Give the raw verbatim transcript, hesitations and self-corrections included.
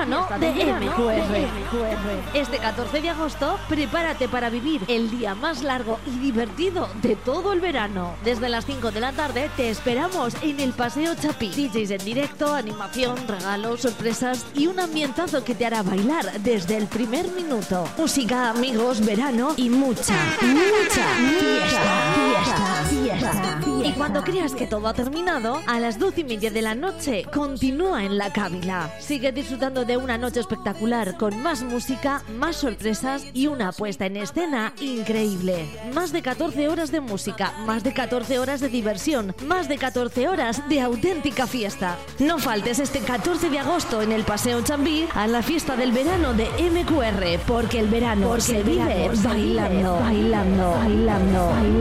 verano de M Q R. Este catorce de agosto, prepárate para vivir el día más largo y divertido de todo el verano. Desde las cinco de la tarde te esperamos en el Paseo Chapí. D Js en directo, animación, regalos, sorpresas y un ambientazo que te hará bailar desde el primer minuto. Música, amigos, verano y mucha, mucha fiesta, fiesta, fiesta. Y cuando creas que todo ha terminado, a las doce y media de la noche, continúa en la Cávila. Sigue disfrutando de una noche espectacular con más música, más sorpresas y una puesta en escena increíble. Más de catorce horas de música, más de catorce horas de diversión, más de catorce horas de auténtica fiesta. No faltes este catorce de agosto en el Paseo Chambí a la fiesta del verano de M Q R, porque el verano, porque se, el verano vive se vive bailando, bailando, bailando, bailando.